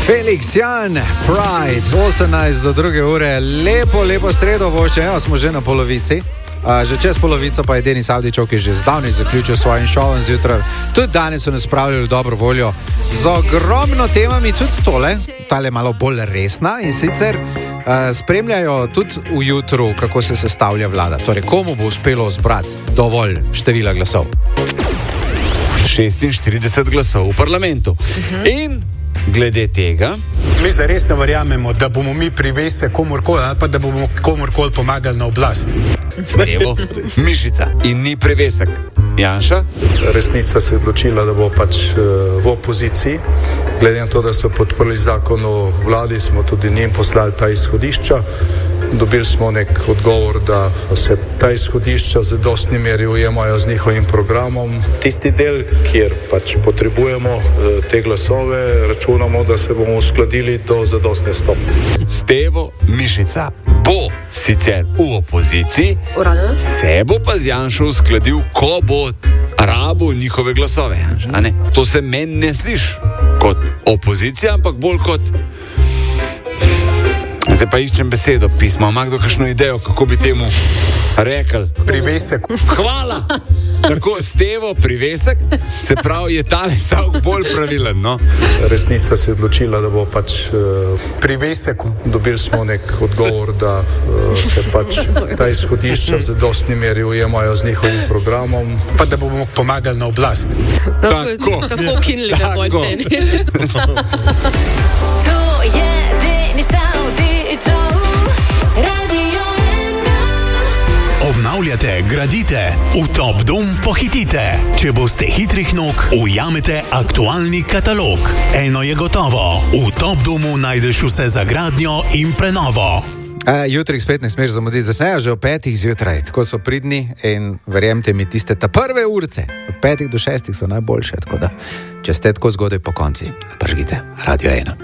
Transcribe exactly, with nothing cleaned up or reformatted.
Felix Jan, Pride, osemnajst do druge ure, lepo, lepo sredo vošče, evo smo že na polovici. Uh, že čez polovico pa je Denis Avdićev, ki je že zdavnaj zaključil svojim šovom zjutraj. Tudi danes so nas spravljali dobro voljo z ogromno temami, tudi tole, tale malo bolj resna in sicer uh, spremljajo tudi v jutru, kako se sestavlja vlada. Torej, komu bo uspelo zbrati dovolj števila glasov? šestinštirideset glasov v parlamentu. Uh-huh. In glede tega... Mi zares ne verjamemo, da bomo mi privesti komorkoli, ali pa da bomo komorkoli pomagali na oblast. Stevo, mišica in ni privesek. Janša? Resnica se je odločila, da bo pač v opoziciji. Glede na to, da so podprli zakon o vladi, smo tudi njim poslali ta izhodišča. Dobili smo nek odgovor, da se ta izhodišča v zadostni meri ujemajo z njihovim programom. Tisti del, kjer pač potrebujemo te glasove, računamo, da se bomo uskladili do zadostne stopnje. Stevo Mišica bo sicer v opoziciji, Uradno. Se bo pa z Janšo uskladil, ko bo rabo njihove glasove. A ne? To se meni ne sliši kot opozicija, ampak bolj kot... Zdaj pa iščem besedo, pismo. Ima kdo kakšno idejo, kako bi temu rekel? Privesek. Hvala! Tako, Stevo, privesek, se pravi, je tale stavek bolj pravilen, no? Resnica se je odločila, da bo pač... Uh, Privesek. Dobili smo nek odgovor, da uh, se pač ta izhodišča v zadostni meri ujemajo z njihovim programom. Pa da bomo pomagali na oblast. Tako. Tako kinili ga bolj steni. To je Denis Avdićev, Radio ena. Obnavljate, gradite, v Top Dom pohitite. Če boste hitrih nog, ujamete aktualni katalog. Eno je gotovo, v Top Domu najdeš vse za gradnjo in prenovo. E, jutri spet ne smeš zamuditi, začnejo že o petih zjutraj, tako so pridni in verjemite mi, tiste ta prve urce, od petih do šestih so najboljše, tako da, če ste tako zgodaj po konci, pržgite Radio ena.